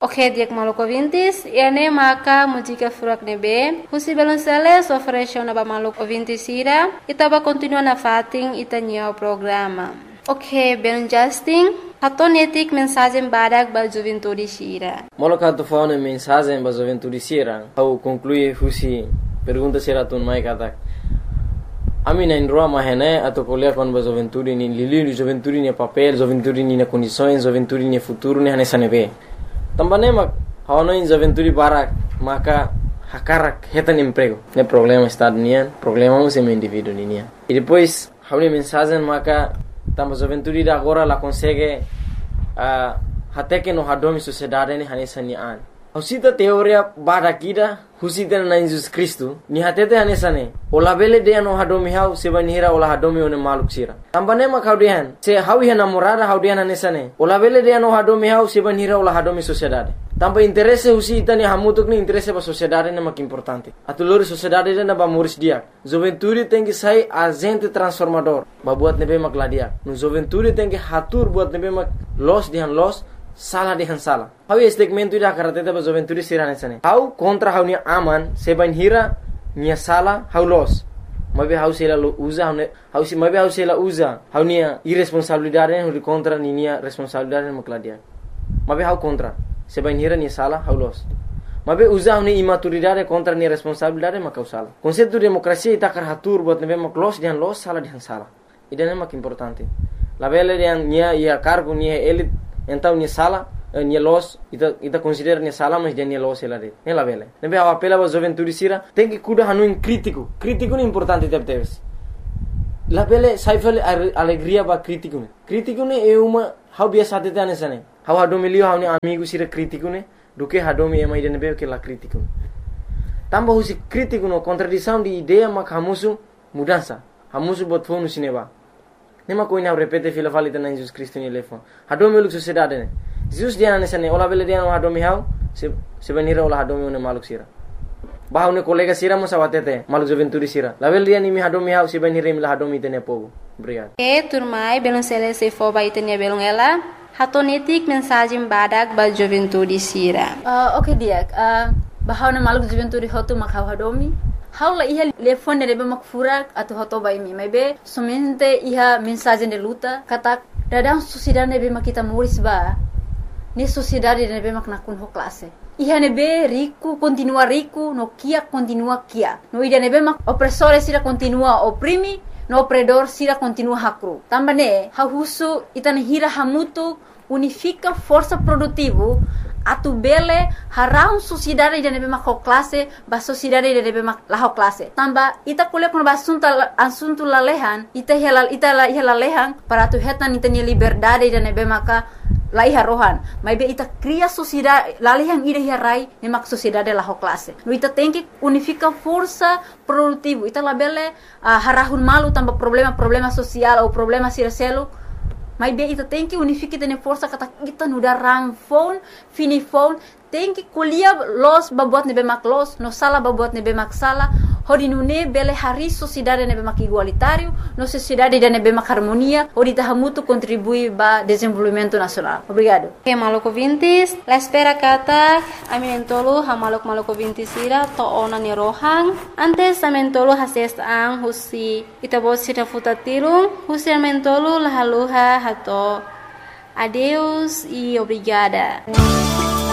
Ok, diak maluco ouvintes, ene maka música furak nebe, husi Balonceles ofereceu na maluco ouvintes ira, itaba continua na fating itanya o programa. Ok, Ben Justin, hatonetik mensagem badak ba juventude sira. Moloka tu fauna mensagem ba juventude sira, au conclui husi pergunta sira tun mai katak. Ami na indroa mahene atau kuliah kon ba juventude ni lili juventude ni papel, juventude ni na condições, juventude ni futuro ni hanesane be. Também mak hawana in juventude barak maka hakarak hetan emprego. Ne problema estado nian, problema um sem indivíduo nian. E depois hauna mensagem maka tamba juventude da agora la consegue até que no hadomi sociedade ni hanesane an. Husita teoria barakida husita na Jesus Cristo ni hatete hanesane. Ola bele de no hadomi hau sebanira ola hadomi one maluk sira. Tambane mak haudian se hawi hana morada haudian hanesane. Ola bele de no hadomi hau sebanira ola hadomi sociedade. Tamba interesse husita ni hamutuk ni interesse ba sociedade ne mak importante. Atulori sociedade na ba moris dia. Juventude tem que sai agente transformador. Ba buat nebe mak ladia. No juventude tem que hatur buat nebe mak los dihan los salah dihan salah. Hau segmento ida karateta ba juventude sirane sane. Hau kontra hau ni aman seban hira nia salah hau los. Mabe hau sela usa hau si mabe hau sela usa hau nia irresponsabilidade hau contra ni nia responsabilidade makladia. Mabe hau contra seban hira nia salah hau los. Mabe usa hau ni imaturidade contra nia responsabilidade makau salah. Konsep demokrasia ita karatur buat nebe mak los dihan los salah dihan salah. Idane mak importante. La bele dihan nia ia cargo nia elit então nia sala nia los ita considera nia sala mas dia nia los ela de ela vele nebe a apela ba juventude sira tem que cuidar hanu in crítico é importante teves la vele saifel alegria ba crítico ne é uma how biasa tete anesane how hadomilio how ni amigo sira crítico ne do que hadomi ema ide nebe que la crítico tamba husi crítico no contradição de ideia mak hamusu mudança hamusu bot fonu sineba. Nema koina repete fila valita na Jesus Cristo ni lefon. Hadomi uluk sociedade ne. Jesus dia nesane ola bele dia no hadomi hau se benira ola hadomi one maluk sira. Bahau ne kolega sira mo sawatete maluk juventude sira. La bele dia ni mi hadomi hau se benira mi la hadomi tene povo. Obrigado. Turmai Balonceles se for ba itenia belong ela. Hatonetik mensagem badak ba juventude sira. Okay diak. Bahau na maluk juventude hotu makhau hadomi. Haula iha telefone nebe makfurak atau hoto baimi mebe somente iha mensagem de luta kata dadang sociedade nebe makita muris ba ni sociedade nebe maknakun ho classe iha nebe rico continua rico no kia continua kia no ida nebe mak opressore sira continua oprimi no opredor sira continua hakru tambane hahusu itana hira hamutu unifica força produtivo atu bele harau sociedade de nebe mak classe ba sociedade de nebe mak la classe tamba ita kule kun ba assunto la lehan ita la lehan para tu hetan ita ni liberdade de nebe maka la iha rohan mai be ita cria sociedade la lehan ida rai ne mak sociedade la classe no ita tem que unifica força produtivo ita la bele harahun malu tamba problema social ou problema siraselo. Mas bem, ita tem que unificar tene força kata kita nuda rang phone, fini phone, tem que kuliah los babuat nebe mak los, no sala babuat nebe mak sala, hodi nune bele hari sociedade nebe mak igualitário, no sociedade de nebe mak harmonia, hodi tahamutu contribui ba desenvolvimento nacional. Obrigado. Okay, maluco vintis, la espera kata, aminentolo ha maluco vintis ira to ona ni rohang, antes amentolo hases ang husi itabot sira futatirung, husi amentolo lahaluha hato. Adeus e obrigada.